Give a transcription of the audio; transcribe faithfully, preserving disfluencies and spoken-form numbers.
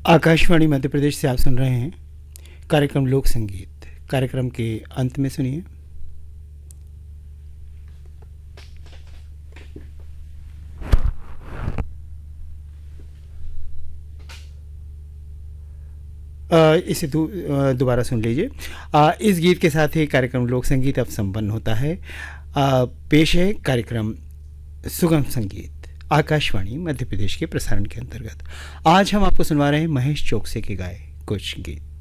आकाशवाणी मध्य प्रदेश से आप सुन रहे हैं कार्यक्रम लोक संगीत। कार्यक्रम के अंत में सुनिए अ, इसे दो- अ, दोबारा सुन लीजिए। अ, इस गीत के साथ ही कार्यक्रम लोक संगीत अब संपन्न होता है। अ, पेश है कार्यक्रम सुगम संगीत आकाशवाणी मध्य प्रदेश के प्रसारण के अंतर्गत। आज हम आपको सुनवा रहे हैं महेश चौकसे के गाए कुछ गीत।